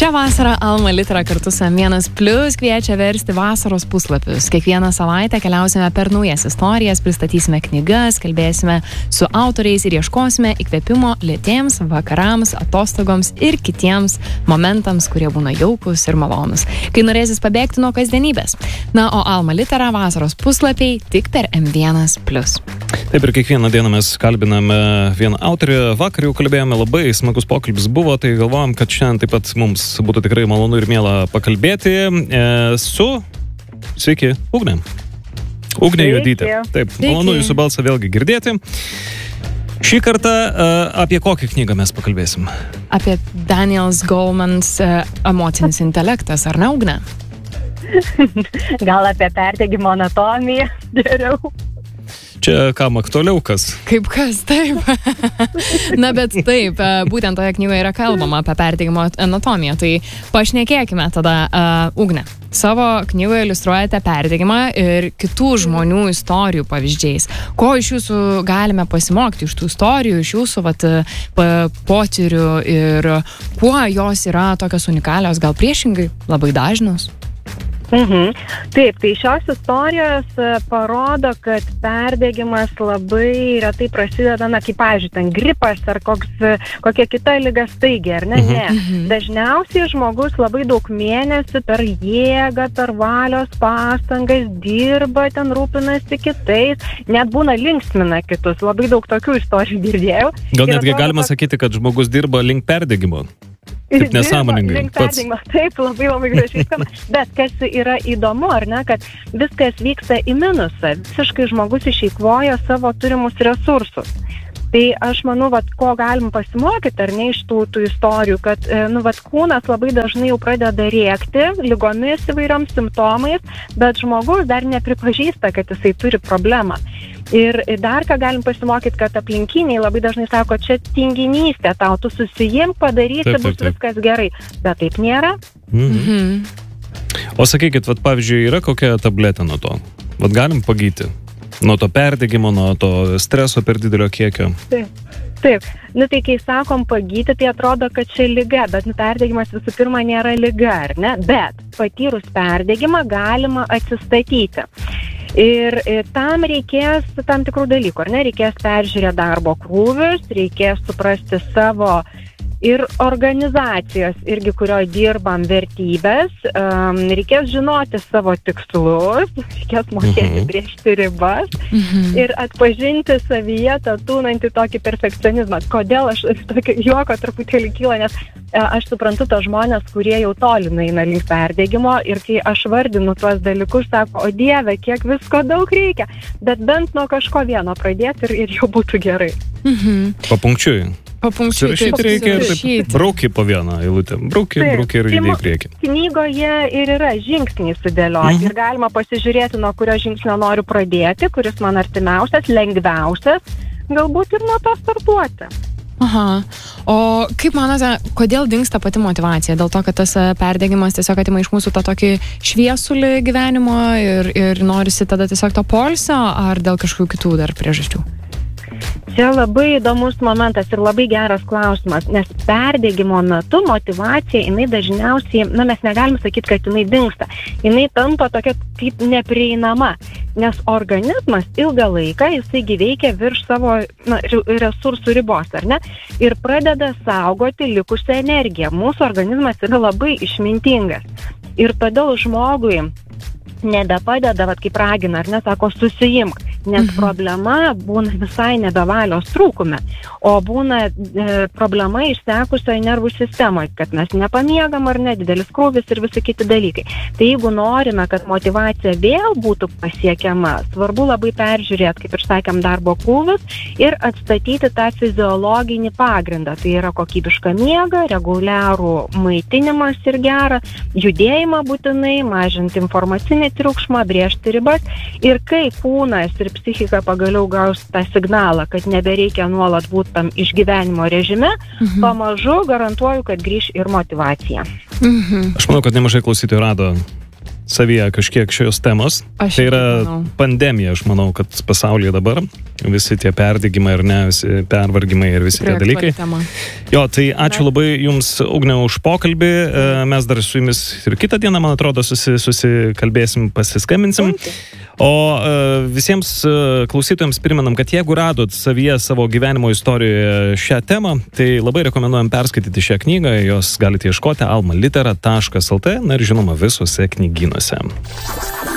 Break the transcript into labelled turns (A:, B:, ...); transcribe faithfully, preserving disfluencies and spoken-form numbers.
A: Šią vasarą Alma Litera kartu su M vienas Plius kviečia versti vasaros puslapius. Kiekvieną savaitę keliausime per naujas istorijas, pristatysime knygas, kalbėsime su autoriais ir ieškosime įkvėpimo lėtiems vakarams, atostogoms ir kitiems momentams, kurie būna jaukus ir malonus, kai norėsis pabėgti nuo kasdienybės. Na, o Alma Litera vasaros puslapiai tik per M vienas Plius.
B: Taip, ir kiekvieną dieną mes kalbiname vieną autorių. Vakar jau kalbėjome, labai smagus pokalbis buvo, tai galvojam, kad šiandien taip pat mums būtų tikrai malonu ir miela pakalbėti e, su, sveiki, Ugne. Ugne Juodytė. Taip, sveiki. Malonu jūsų balsą vėlgi girdėti. Šį kartą e, apie kokią knygą mes pakalbėsim?
A: Apie Daniels Golemans e, emocinis intelektas, ar ne, Ugne?
C: Gal apie perdegimo anatomiją geriau.
A: Čia
B: kam aktualiau kas?
A: Kaip kas, taip. Na, bet taip, būtent toje knygoje yra kalbama apie perdegimo anatomiją. Tai pašnekėkime tada, uh, Ugne. Savo knygoje iliustruojate perdegimą ir kitų žmonių istorijų pavyzdžiais. Ko iš jūsų galime pasimokti iš tų istorijų, iš jūsų vat, potyrių ir kuo jos yra tokios unikalios, gal priešingai, labai dažnos?
C: Mhm. Taip, tai šios istorijos parodo, kad perdegimas labai retai prasideda, na, kaip, pavyzdžiui, ten gripas ar koks, kokia kita liga staigiai, ar ne?
B: Mhm.
C: Ne. Dažniausiai žmogus labai daug mėnesių per jėgą, per valios pastangas dirba, ten rūpinasi kitais, net būna linksmina kitus. Labai daug tokių istorijų girdėjau.
B: Gal netgi galima sakyti, kad žmogus dirba link perdegimo? Taip nesąmoningai.
C: Taip, labai labai gražiai skamba. Bet kas yra įdomu, ar ne, kad viskas vyksta į minusą. Visiškai žmogus išeikvoja savo turimus resursus. Tai aš manau, vat, ko galim pasimokyti, ar ne, iš tų, tų istorijų, kad nu, vat, kūnas labai dažnai jau pradeda rėkti lygomis įvairioms simptomais, bet žmogus dar nepripažįsta, kad jisai turi problemą. Ir dar ką galim pasimokyti, kad aplinkiniai labai dažnai sako, čia tinginystė tau, tu susijimk, padarysi, taip, taip, taip. Bus viskas gerai. Bet taip nėra.
B: Mhm. Mhm. O sakykit, vat, pavyzdžiui, yra kokia tabletė nuo to? Vat galim pagyti? Nuo to perdegimo, nuo to streso per didelio kiekio?
C: Taip. Taip, nu tai kai sakom pagyti, tai atrodo, kad čia liga, bet nu, perdegimas visų pirma nėra liga, ar ne? Bet patyrus perdegimą galima atsistatyti. Ir tam reikės tam tikrų dalykų, ar ne? Reikės peržiūrėti darbo krūvius, reikės suprasti savo ir organizacijos, irgi kurioje dirbam, vertybės, um, reikės žinoti savo tikslus, reikės mokėti mhm. brėžti ribas mhm. ir atpažinti savyje tą tūnantį tokį perfekcionizmą. Kodėl aš tokio juoko truputėlį kyla, nes aš suprantu tos žmonės, kurie jau toli eina link perdegimo ir kai aš vardinu tuos dalykus, sako, o Dieve, kiek visko daug reikia, bet bent nuo kažko vieno pradėti ir, ir jau būtų gerai.
B: Mhm. Papunkčiui.
A: Papunkčiui.
B: Surašyti reikia ir taip brauki po vieną eilutę. Brauki, taip, brauki ir judėjai į priekį.
C: Knygoje ir yra žingsniai sudėlioti. Mhm. Ir galima pasižiūrėti, nuo kurio žingsnio noriu pradėti, kuris man artimiausias, lengviausias, galbūt ir nuo to startuoti.
A: Aha. O kaip manote, kodėl dingsta pati motyvacija? Dėl to, kad tas perdegimas tiesiog atima iš mūsų tą tokį šviesulį gyvenimo ir, ir norisi tada tiesiog to poilsio, ar dėl kažkokių kitų dar priežasčių?
C: Čia labai įdomus momentas ir labai geras klausimas, nes perdegimo metu motyvacija, jinai dažniausiai, na, mes negalim sakyti, kad jinai dingsta. Jinai tampa tokia kaip neprieinama, nes organizmas ilgą laiką, jisai veikia virš savo na, resursų ribos, ar ne? Ir pradeda saugoti likusią energiją. Mūsų organizmas yra labai išmintingas. Ir todėl žmogui nebepadeda, vat, kaip ragina, ar ne, sako, susijimk, nes mhm. problema būna visai nebevalios trūkume, o būna e, problema išsekusioje nervų sistemoje, kad mes nepamiegam, ar ne, didelis krūvis ir visi kiti dalykai. Tai jeigu norime, kad motyvacija vėl būtų pasiekiama, svarbu labai peržiūrėti, kaip ir sakėm, darbo krūvius ir atstatyti tą fiziologinį pagrindą. Tai yra kokybišką miegą, reguliarų maitinimas ir gerą, judėjimą būtinai, mažinti informacinį triukšmą, brėžti ribas ir kai kūnas ir psichika pagaliau gaus tą signalą, kad nebereikia nuolat būti tam išgyvenimo režime, mhm. pamažu garantuoju, kad grįš ir motyvacija.
A: Mhm.
B: Aš manau, kad nemažai klausytojų rado savyje kažkiek šios temos.
A: Aš
B: Tai yra
A: irgi manau.
B: pandemija, aš manau, kad pasaulyje dabar visi tie perdegimai ir ne, visi pervargimai ir visi tie dalykai. Jo, tai ačiū labai Jums, Ugne, už pokalbį. Mes dar su Jumis ir kitą dieną, man atrodo, susi, susikalbėsim, pasiskambinsim. O visiems klausytojams primenam, kad jeigu radot savyje savo gyvenimo istorijoje šią temą, tai labai rekomenduojam perskaityti šią knygą. Jos galite ieškoti alma litera taškas lt, na ir žinoma visose knygynuose.